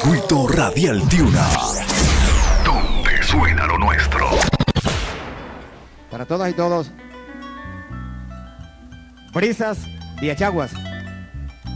Circuito Radial Tiuna, donde suena lo nuestro. Para todas y todos, Brisas y Achaguas.